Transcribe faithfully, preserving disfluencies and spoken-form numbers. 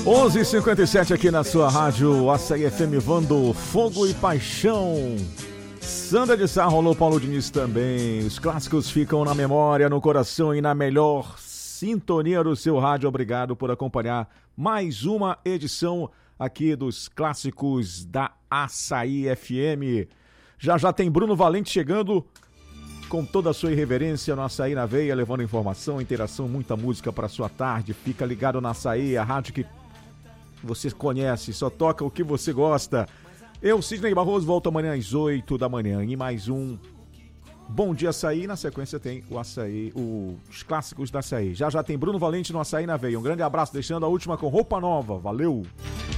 onze e cinquenta e sete aqui na sua rádio Açaí F M, Vando Fogo e Paixão. Sandra de Sá, rolou Paulo Diniz também. Os clássicos ficam na memória, no coração e na melhor sintonia do seu rádio. Obrigado por acompanhar mais uma edição aqui dos clássicos da Açaí F M. Já já tem Bruno Valente chegando com toda a sua irreverência no Açaí na Veia, levando informação, interação, muita música para sua tarde. Fica ligado na Açaí, a rádio que você conhece, só toca o que você gosta. Eu, Sidney Barroso, volto amanhã às oito da manhã e mais um Bom Dia Açaí. Na sequência tem o Açaí, os clássicos da Açaí. Já já tem Bruno Valente no Açaí na Veia. Um grande abraço, deixando a última com roupa nova. Valeu!